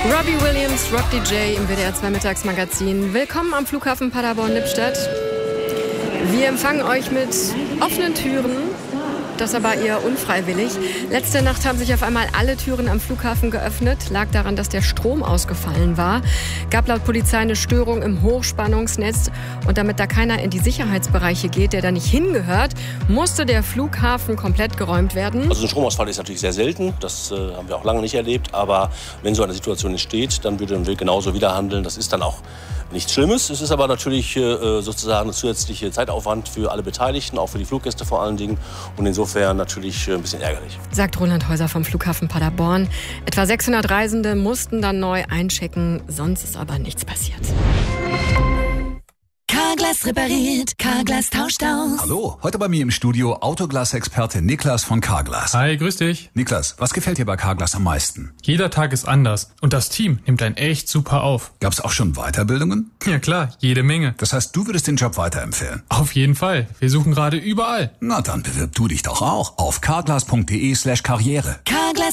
Robbie Williams, Rock DJ im WDR 2 Mittagsmagazin. Willkommen am Flughafen Paderborn-Lippstadt. Wir empfangen euch mit offenen Türen, das aber eher unfreiwillig. Letzte Nacht haben sich auf einmal alle Türen am Flughafen geöffnet. Lag daran, dass der Strom ausgefallen war. Gab laut Polizei eine Störung im Hochspannungsnetz. Und damit da keiner in die Sicherheitsbereiche geht, der da nicht hingehört, musste der Flughafen komplett geräumt werden. Also ein Stromausfall ist natürlich sehr selten. Das haben wir auch lange nicht erlebt. Aber wenn so eine Situation entsteht, dann würden wir genauso wieder handeln. Das ist dann auch nichts Schlimmes. Es ist aber natürlich sozusagen ein zusätzlicher Zeitaufwand für alle Beteiligten, auch für die Fluggäste vor allen Dingen. Und insofern natürlich ein bisschen ärgerlich. Sagt Roland Häuser vom Flughafen Paderborn. Etwa 600 Reisende mussten dann neu einchecken. Sonst ist aber nichts passiert. Carglass repariert, Carglass tauscht aus. Hallo, heute bei mir im Studio Autoglas-Experte Niklas von Carglass. Hi, grüß dich. Niklas, was gefällt dir bei Carglass am meisten? Jeder Tag ist anders und das Team nimmt einen echt super auf. Gab's auch schon Weiterbildungen? Ja klar, jede Menge. Das heißt, du würdest den Job weiterempfehlen? Auf jeden Fall. Wir suchen gerade überall. Na, dann bewirb du dich doch auch auf carglass.de/karriere. Carglass